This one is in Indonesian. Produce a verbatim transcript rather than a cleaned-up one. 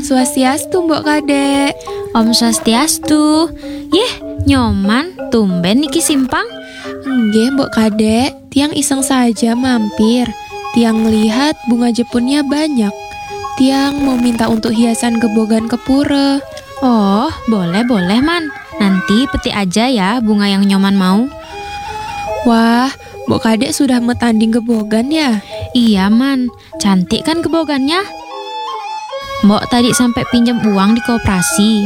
Swastiastu, Mbok Kadek. Om Swastiastu. Yeh, nyoman, tumben niki simpang. Nggih, Mbok Kadek, tiang iseng saja mampir. Tiang lihat bunga jepunnya banyak. Tiang mau minta untuk hiasan gebogan ke pura. Oh, boleh-boleh, Man. Nanti petik aja ya bunga yang nyoman mau. Wah, Mbok Kadek sudah metanding gebogan ya? Iya, Man. Cantik kan gebogannya? Mbok tadi sampai pinjam uang di koperasi.